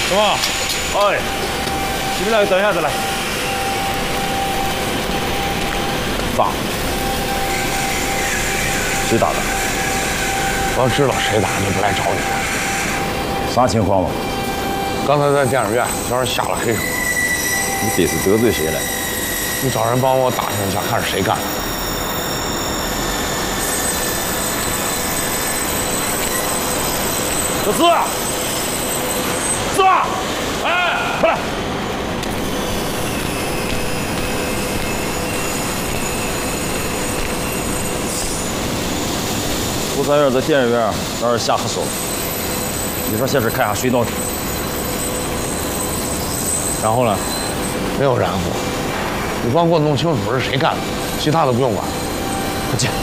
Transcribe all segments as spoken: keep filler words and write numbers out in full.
什么？哎，你们两个等一下再来。爸，谁打的？ 我要知道谁打就不来找你了。 啥情况嘛？ 刚才在电影院让人下了黑手。 你这是得罪谁了？ 你找人帮我打听一下，看是谁干的。 小四，四，哎，快来！胡三元在电影院让人下黑手，你说现在看下谁闹的？然后呢？ 没有然后，你光给我弄清楚是谁干的，其他的不用管。快进。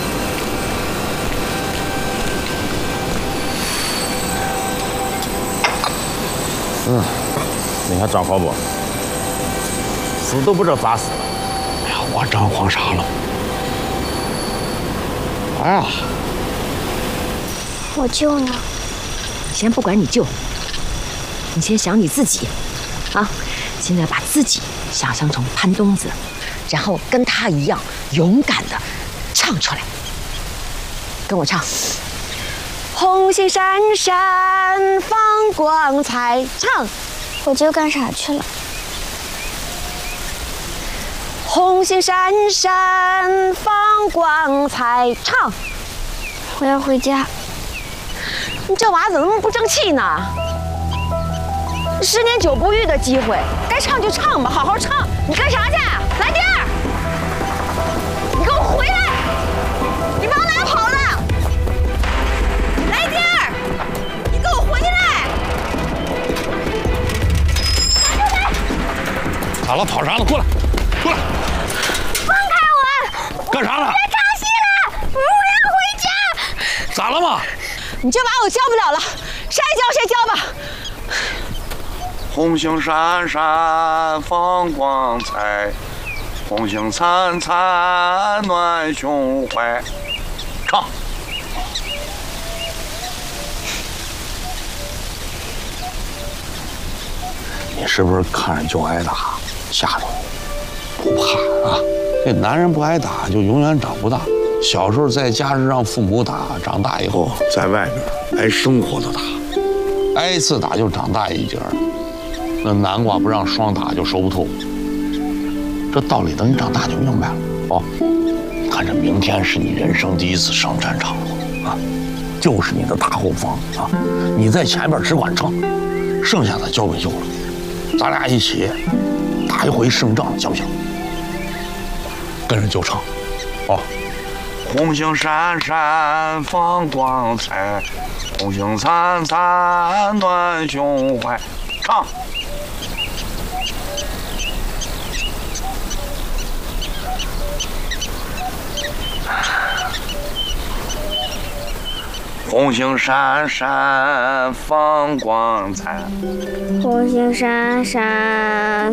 嗯，你还张狂不？死都不知道咋死。 哎呀，我张狂啥了？哎呀， 我舅呢？ 先不管你舅，你先想你自己，啊！现在把自己想象成潘冬子，然后跟他一样勇敢的唱出来，跟我唱。红星闪闪放光彩，唱。 我舅干啥去了？ 红星闪闪放光彩，唱。 我要回家。 你这娃怎么那么不争气呢？十年九不遇的机会，该唱就唱吧，好好唱。你干啥去？来第二！你给我回来！你往哪跑了？来第二！你给我回来！ 咋了？跑啥了？过来，过来！ 放开我！ 干啥了？ 别唱戏了！我要回家。 咋了嘛？ 你这娃我教不了了，谁爱教谁教吧。 红星闪闪放光彩，红星灿灿暖胸怀。唱。 你是不是看着就挨打，吓着你？不怕啊！这男人不挨打就永远长不大。小时候在家是让父母打，长大以后在外边挨生活的打，挨一次打就长大一截儿。那南瓜不让双打就熟不透。这道理等你长大就明白了哦。看这明天是你人生第一次上战场了啊，就是你的大后方啊，你在前边只管撑，剩下的交给舅了。咱俩一起打一回胜仗，行不行？跟着舅唱，哦。 红星闪闪放光彩，红星灿灿暖胸怀。唱。红星闪闪放光彩， 红星闪闪